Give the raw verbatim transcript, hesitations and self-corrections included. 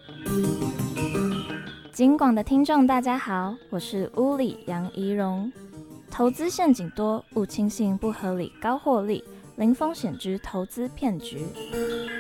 金广的听众大家好，我是乌里杨怡蓉。投资陷阱多，勿轻信不合理高获利，零风险之投资骗局。